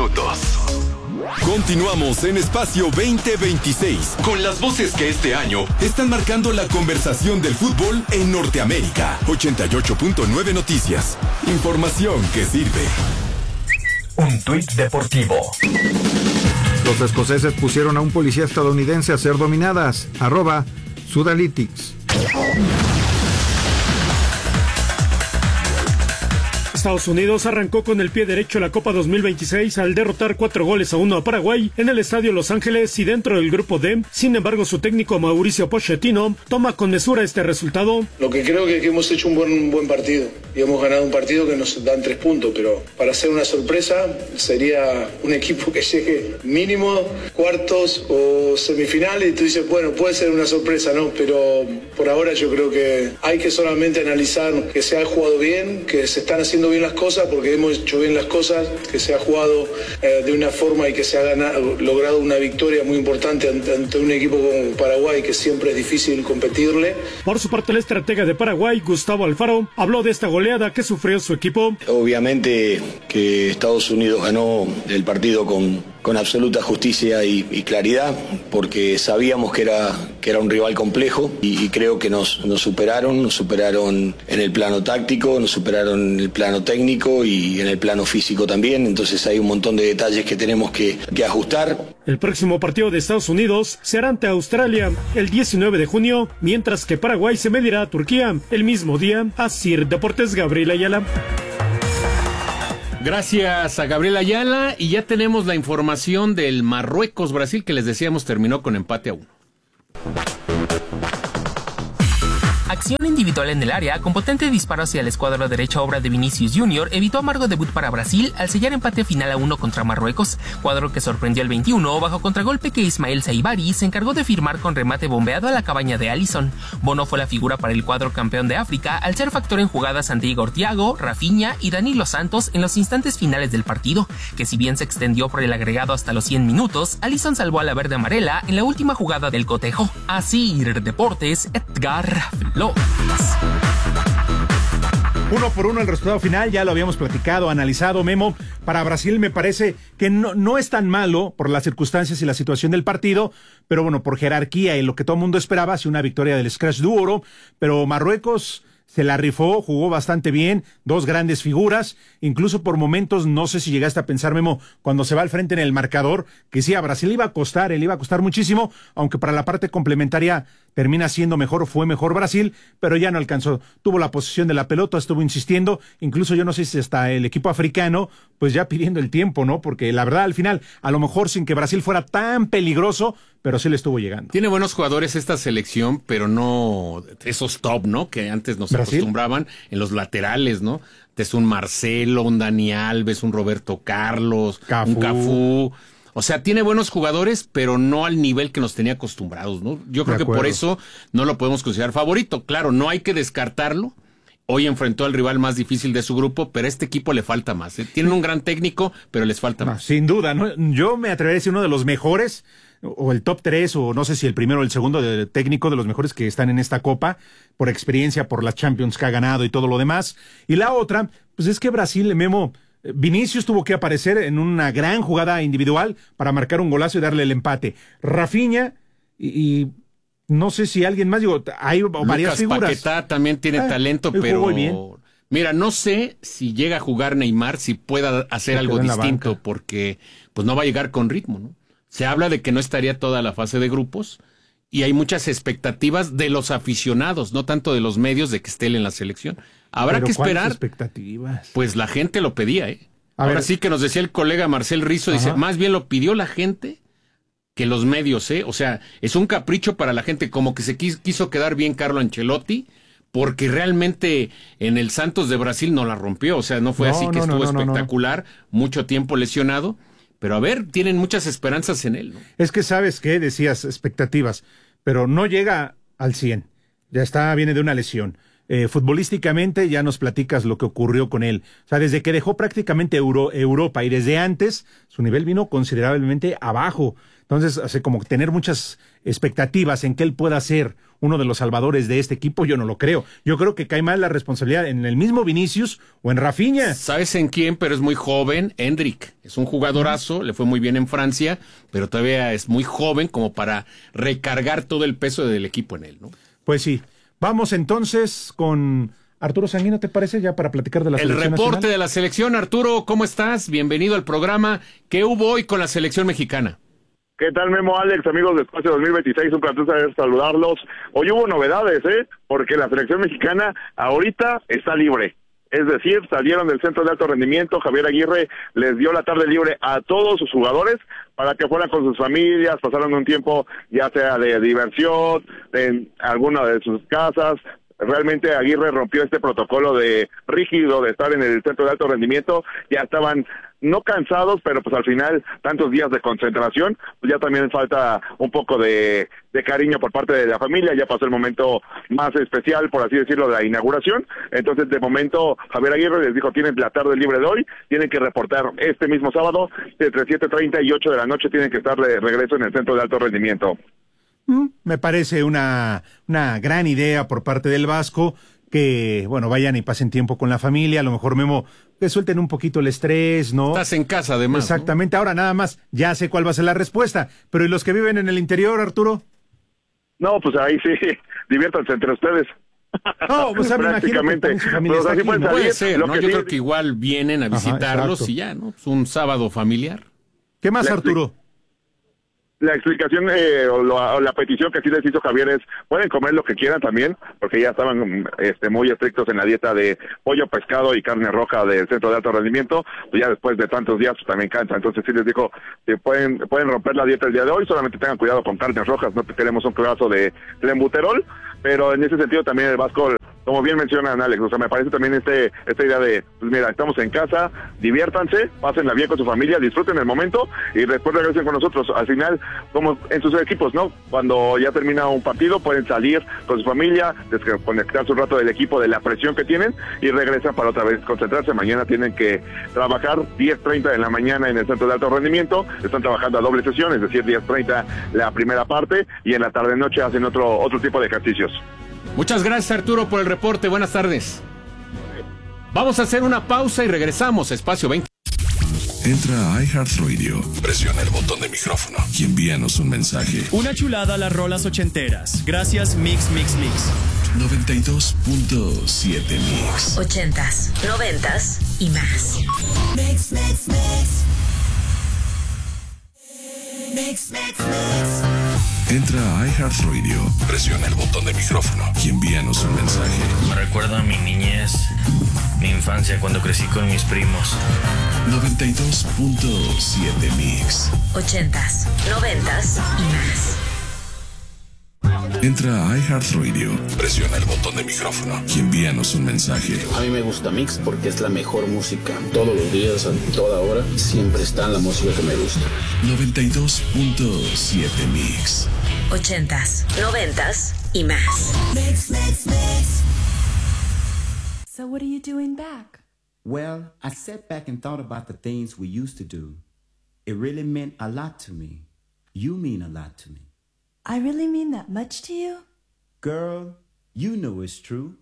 minutos. Continuamos en Espacio 2026 con las voces que este año están marcando la conversación del fútbol en Norteamérica. 88.9 Noticias. Información que sirve. Un tuit deportivo. Los escoceses pusieron a un policía estadounidense a ser dominadas. @Sudalytics. Estados Unidos arrancó con el pie derecho la Copa 2026 al derrotar 4-1 a Paraguay en el Estadio Los Ángeles y dentro del grupo D. Sin embargo, su técnico Mauricio Pochettino toma con mesura este resultado. Lo que creo que hemos hecho un buen partido y hemos ganado un partido que nos dan 3 puntos, pero para hacer una sorpresa sería un equipo que llegue mínimo cuartos o semifinales y tú dices, bueno, puede ser una sorpresa, ¿no? Pero por ahora yo creo que hay que solamente analizar que se ha jugado bien, que se están haciendo bien las cosas, porque hemos hecho bien las cosas, que se ha jugado de una forma y que se ha logrado una victoria muy importante ante un equipo como Paraguay, que siempre es difícil competirle. Por su parte, el estratega de Paraguay, Gustavo Alfaro, habló de esta goleada que sufrió su equipo. Obviamente que Estados Unidos ganó el partido con absoluta justicia y claridad, porque sabíamos que era un rival complejo y creo que nos superaron en el plano táctico, nos superaron en el plano técnico y en el plano físico también, entonces hay un montón de detalles que tenemos que ajustar. El próximo partido de Estados Unidos será ante Australia el 19 de junio, mientras que Paraguay se medirá a Turquía el mismo día. Asir Deportes, Gabriel Ayala. Gracias a Gabriel Ayala, y ya tenemos la información del Marruecos-Brasil, que les decíamos terminó con empate a 1. Acción individual en el área, con potente disparo hacia la escuadra derecha, obra de Vinicius Junior, evitó amargo debut para Brasil al sellar empate final a 1 contra Marruecos, cuadro que sorprendió al 21 bajo contragolpe que Ismael Saibari se encargó de firmar con remate bombeado a la cabaña de Alisson. Bono fue la figura para el cuadro campeón de África al ser factor en jugadas ante Igor Thiago, Rafinha y Danilo Santos en los instantes finales del partido, que si bien se extendió por el agregado hasta los 100 minutos, Alisson salvó a la verde amarela en la última jugada del cotejo. Asir Deportes, Edgar Flores. 1-1 el resultado final, ya lo habíamos platicado, analizado, Memo. Para Brasil me parece que no es tan malo por las circunstancias y la situación del partido, pero bueno, por jerarquía y lo que todo el mundo esperaba, sí, una victoria del Scratch duro, pero Marruecos se la rifó, jugó bastante bien, 2 grandes figuras, incluso por momentos, no sé si llegaste a pensar, Memo, cuando se va al frente en el marcador, que sí, a Brasil le iba a costar muchísimo, aunque para la parte complementaria termina siendo mejor, fue mejor Brasil, pero ya no alcanzó, tuvo la posesión de la pelota, estuvo insistiendo, incluso yo no sé si hasta el equipo africano, pues ya pidiendo el tiempo, ¿no? Porque la verdad, al final, a lo mejor sin que Brasil fuera tan peligroso, pero sí le estuvo llegando. Tiene buenos jugadores esta selección, pero no esos top, ¿no? Que antes nos acostumbraban en los laterales, ¿no? Es un Marcelo, un Dani Alves, un Roberto Carlos, un Cafú. O sea, tiene buenos jugadores, pero no al nivel que nos tenía acostumbrados, ¿no? Yo creo que por eso no lo podemos considerar favorito. Claro, no hay que descartarlo. Hoy enfrentó al rival más difícil de su grupo, pero a este equipo le falta más, ¿eh? Tienen un gran técnico, pero les falta más. Sin duda, ¿no? Yo me atrevería a decir uno de los mejores, o el top 3, o no sé si el primero o el segundo de técnico de los mejores que están en esta Copa, por experiencia, por las Champions que ha ganado y todo lo demás. Y la otra, pues es que Brasil, Memo, Vinicius tuvo que aparecer en una gran jugada individual para marcar un golazo y darle el empate. Rafinha y no sé si alguien más, digo, hay varias figuras. Paquetá también tiene talento, pero mira, no sé si llega a jugar Neymar, si pueda hacer algo distinto, porque pues no va a llegar con ritmo, ¿no? Se habla de que no estaría toda la fase de grupos y hay muchas expectativas de los aficionados, no tanto de los medios, de que esté él en la selección. Habrá que esperar. Expectativas? Pues la gente lo pedía, ¿eh? Ahora sí que nos decía el colega Marcel Rizzo, dice, más bien lo pidió la gente que los medios, ¿eh? O sea, es un capricho para la gente, como que se quiso quedar bien Carlo Ancelotti, porque realmente en el Santos de Brasil no la rompió, o sea, no fue así que estuvo espectacular, mucho tiempo lesionado. Pero a ver, tienen muchas esperanzas en él, ¿no? Es que sabes qué, decías expectativas, pero no llega al 100. Ya viene de una lesión. Futbolísticamente ya nos platicas lo que ocurrió con él. O sea, desde que dejó prácticamente Europa y desde antes, su nivel vino considerablemente abajo. Entonces, así como tener muchas expectativas en que él pueda ser uno de los salvadores de este equipo, yo no lo creo. Yo creo que cae mal la responsabilidad en el mismo Vinicius o en Rafinha. ¿Sabes en quién? Pero es muy joven, Endrick. Es un jugadorazo, le fue muy bien en Francia, pero todavía es muy joven como para recargar todo el peso del equipo en él, ¿no? Pues sí. Vamos entonces con Arturo Sanguino, ¿te parece? Ya para platicar de la selección El reporte nacional. de la selección. Arturo, ¿cómo estás? Bienvenido al programa. ¿Qué hubo hoy con la selección mexicana? ¿Qué tal, Memo, Alex, amigos de Espacio 2026? Un placer saludarlos. Hoy hubo novedades, porque la selección mexicana ahorita está libre. Es decir, salieron del centro de alto rendimiento. Javier Aguirre les dio la tarde libre a todos sus jugadores para que fueran con sus familias, pasaron un tiempo ya sea de diversión, en alguna de sus casas. Realmente Aguirre rompió este protocolo de rígido de estar en el centro de alto rendimiento. Ya estaban no cansados, pero pues al final tantos días de concentración, pues ya también falta un poco de cariño por parte de la familia. Ya pasó el momento más especial, por así decirlo, de la inauguración. Entonces, de momento, Javier Aguirre les dijo, tienen la tarde libre de hoy, tienen que reportar este mismo sábado, entre 7:30 y 8 de la noche, tienen que estar de regreso en el centro de alto rendimiento. Me parece una gran idea por parte del Vasco, que, bueno, vayan y pasen tiempo con la familia, a lo mejor, Memo, que suelten un poquito el estrés, ¿no? Estás en casa, además. Exactamente, ¿no? Ahora nada más, ya sé cuál va a ser la respuesta, pero ¿y los que viven en el interior, Arturo? No, pues ahí sí, diviértanse entre ustedes. No, pues me imagino que su familia está aquí, ¿no? Puede ser, ¿no? Yo sí, creo que igual vienen a visitarlos y ya, ¿no? Es un sábado familiar. ¿Qué más, Arturo? La explicación o la petición que sí les hizo Javier es, pueden comer lo que quieran también, porque ya estaban muy estrictos en la dieta de pollo, pescado y carne roja del centro de alto rendimiento, pues ya después de tantos días pues también cansa. Entonces sí les dijo que pueden romper la dieta el día de hoy, solamente tengan cuidado con carnes rojas, no queremos un pedazo de clenbuterol, pero en ese sentido también el Vasco, como bien mencionan, Alex, o sea, me parece también esta idea de, pues mira, estamos en casa, diviértanse, pásenla bien con su familia, disfruten el momento y después regresen con nosotros. Al final, como en sus equipos, ¿no? Cuando ya termina un partido, pueden salir con su familia, desconectarse un rato del equipo, de la presión que tienen y regresan para otra vez concentrarse. Mañana tienen que trabajar 10:30 de la mañana en el centro de alto rendimiento, están trabajando a doble sesión, es decir, 10:30 la primera parte y en la tarde-noche hacen otro tipo de ejercicios. Muchas gracias, Arturo, por el reporte. Buenas tardes. Vamos a hacer una pausa y regresamos a Espacio 20. Entra a iHeartRadio, presiona el botón de micrófono y envíanos un mensaje. Una chulada a las rolas ochenteras. Gracias, Mix. 92.7 Mix. 80s, 90s y más. Mix. Entra a iHeartRadio, presiona el botón de micrófono y envíanos un mensaje. Me recuerda a mi niñez, mi infancia cuando crecí con mis primos. 92.7 Mix. 80s, 90s y más. Entra a iHeartRadio, presiona el botón de micrófono y envíanos un mensaje. A mí me gusta Mix porque es la mejor música. Todos los días, a toda hora, siempre está la música que me gusta. 92.7 Mix. 80s, 90s y más. Mix. So what are you doing back? Well, I sat back and thought about the things we used to do. It really meant a lot to me. You mean a lot to me. I really mean that much to you? Girl, you know it's true.